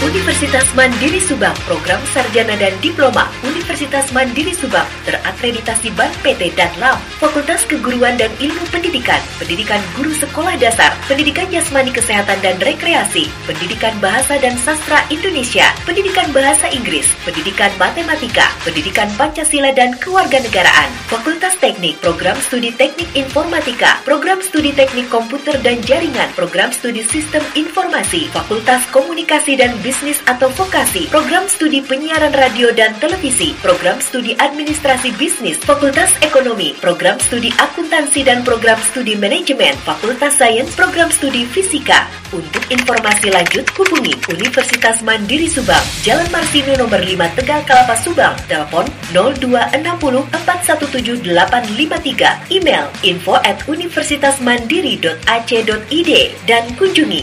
Universitas Mandiri Subang, program sarjana dan diploma Universitas Mandiri Subang, terakreditasi Bank PT dan LAM, Fakultas Keguruan dan Ilmu Pendidikan, Pendidikan Guru Sekolah Dasar, Pendidikan Jasmani Kesehatan dan Rekreasi, Pendidikan Bahasa dan Sastra Indonesia, Pendidikan Bahasa Inggris, Pendidikan Matematika, Pendidikan Pancasila dan Kewarganegaraan, Fakultas Teknik, Program Studi Teknik Informatika, Program Studi Teknik Komputer dan Jaringan, Program Studi Sistem Informasi, Fakultas Komunikasi dan Bisnis atau Vokasi, Program Studi Penyiaran Radio dan Televisi, Program Studi Administrasi Bisnis, Fakultas Ekonomi, Program Studi Akuntansi dan Program Studi Manajemen, Fakultas Sains, Program Studi Fisika. Untuk informasi lanjut, hubungi Universitas Mandiri Subang, Jalan Marsino nomor 5 Tegal Kelapa Subang, telepon 0260 417 853, email info@universitasmandiri.ac.id, dan kunjungi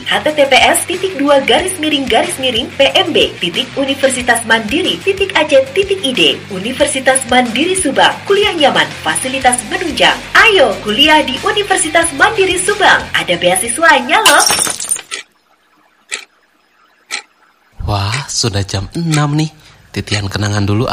https://pmb.universitasmandiri.ac.id. Universitas Mandiri Subang, kuliah nyaman, fasilitas menunjang. Ayo kuliah di Universitas Mandiri Subang, ada beasiswanya loh. Wah, sudah jam 6 nih. Titian kenangan dulu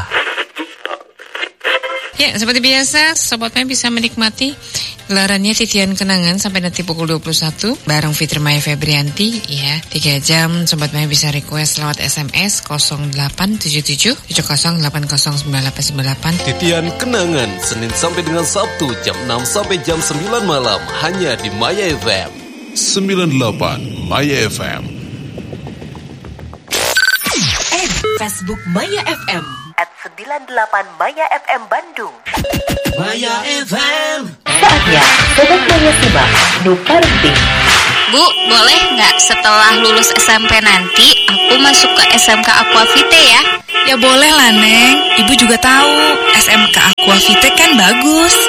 Ya, seperti biasa, Sobat Maya bisa menikmati gelarannya Titian Kenangan sampai nanti pukul 21 bareng Fitri Maya Febrianti ya. 3 jam Sobat Maya bisa request lewat SMS 0877 70809898. Titian Kenangan Senin sampai dengan Sabtu jam 6 sampai jam 9 malam hanya di Maya FM 98 Maya FM. Facebook Maya FM @98 Maya FM Bandung. Maya FM. Saatnya Sobat Maya Subang, no parenting. Bu, boleh nggak setelah lulus SMP nanti aku masuk ke SMK Aquavite ya? Ya boleh lah Neng, Ibu juga tahu SMK Aquavite kan bagus.